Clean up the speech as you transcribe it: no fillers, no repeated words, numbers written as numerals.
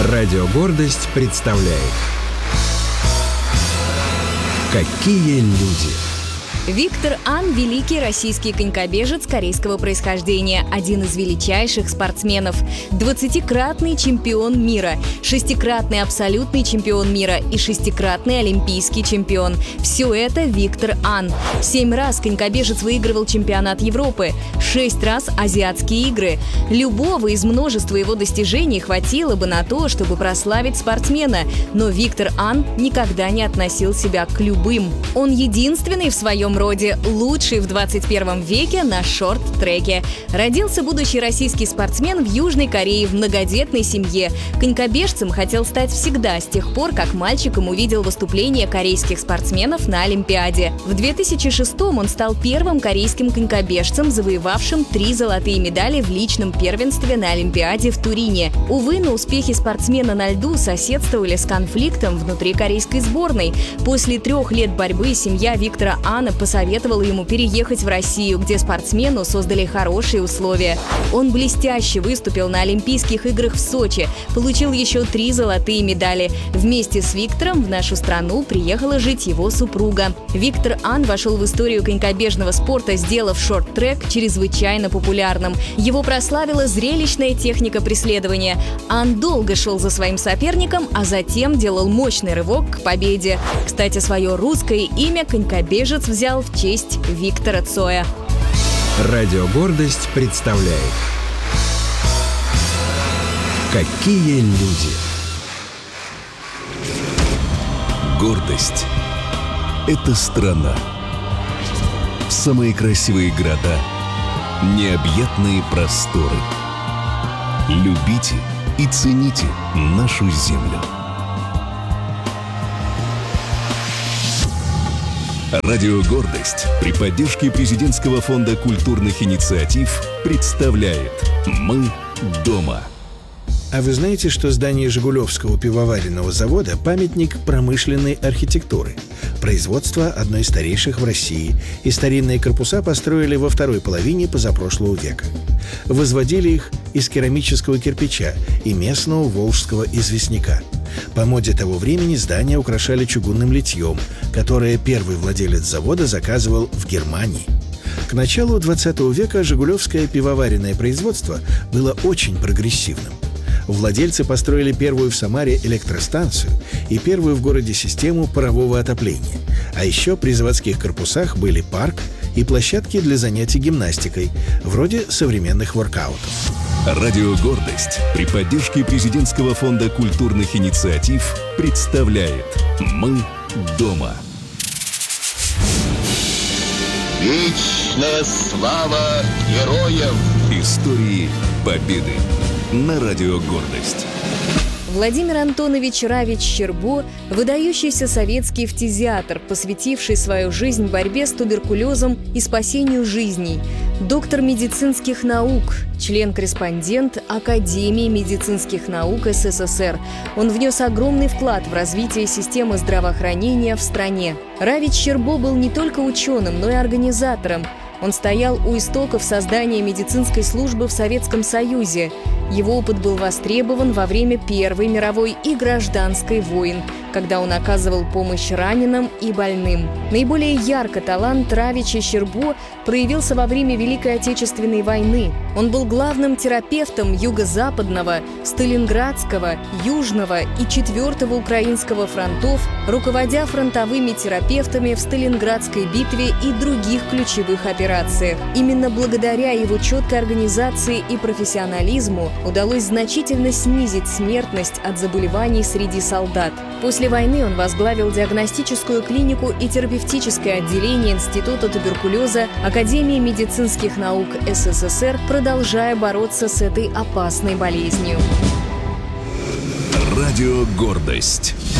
Радио «Гордость» представляет «Какие люди». Виктор Ан – великий российский конькобежец корейского происхождения, один из величайших спортсменов, 20-кратный чемпион мира, 6-кратный абсолютный чемпион мира и 6-кратный олимпийский чемпион. Все это Виктор Ан. 7 раз конькобежец выигрывал чемпионат Европы, 6 раз азиатские игры. Любого из множества его достижений хватило бы на то, чтобы прославить спортсмена, но Виктор Ан никогда не относил себя к любым. Он единственный в своем роде, лучший в 21 веке на шорт-треке. Родился будущий российский спортсмен в Южной Корее в многодетной семье. Конькобежцем хотел стать всегда, с тех пор, как мальчиком увидел выступления корейских спортсменов на Олимпиаде. В 2006-м он стал первым корейским конькобежцем, завоевавшим 3 золотые медали в личном первенстве на Олимпиаде в Турине. Увы, но успехи спортсмена на льду соседствовали с конфликтом внутри корейской сборной. После 3 лет борьбы семья Виктора Ана посоветовала ему переехать в Россию, где спортсмену создали хорошие условия. Он блестяще выступил на Олимпийских играх в Сочи, получил еще 3 золотые медали. Вместе с Виктором в нашу страну приехала жить его супруга. Виктор Ан вошел в историю конькобежного спорта, сделав шорт-трек чрезвычайно популярным. Его прославила зрелищная техника преследования. Ан долго шел за своим соперником, а затем делал мощный рывок к победе. Кстати, свое русское имя конькобежец взял в честь Виктора Цоя. Радио «Гордость» представляет «Какие люди». Гордость – это страна. Самые красивые города, необъятные просторы. Любите и цените нашу землю. Радио «Гордость» при поддержке Президентского фонда культурных инициатив представляет «Мы дома». А вы знаете, что здание Жигулевского пивоваренного завода – памятник промышленной архитектуры? Производство одно из старейших в России, и старинные корпуса построили во второй половине позапрошлого века. Возводили их из керамического кирпича и местного волжского известняка. По моде того времени здания украшали чугунным литьем, которое первый владелец завода заказывал в Германии. К началу 20 века жигулевское пивоваренное производство было очень прогрессивным. Владельцы построили первую в Самаре электростанцию и первую в городе систему парового отопления. А еще при заводских корпусах были парк и площадки для занятий гимнастикой, вроде современных воркаутов. Радио «Гордость» при поддержке Президентского фонда культурных инициатив представляет «Мы дома». Вечная слава героям! Истории победы на Радио «Гордость». Владимир Антонович Равич-Щербо – выдающийся советский фтизиатр, посвятивший свою жизнь борьбе с туберкулезом и спасению жизней. Доктор медицинских наук, член-корреспондент Академии медицинских наук СССР. Он внес огромный вклад в развитие системы здравоохранения в стране. Равич-Щербо был не только ученым, но и организатором. Он стоял у истоков создания медицинской службы в Советском Союзе. Его опыт был востребован во время Первой мировой и гражданской войн, когда он оказывал помощь раненым и больным. Наиболее ярко талант Равича-Щербо проявился во время Великой Отечественной войны. Он был главным терапевтом Юго-Западного, Сталинградского, Южного и 4-го Украинского фронтов, руководя фронтовыми терапевтами в Сталинградской битве и других ключевых операциях. Именно благодаря его четкой организации и профессионализму удалось значительно снизить смертность от заболеваний среди солдат. После войны он возглавил диагностическую клинику и терапевтическое отделение Института туберкулеза Академии медицинских наук СССР, продолжая бороться с этой опасной болезнью. Радио «Гордость».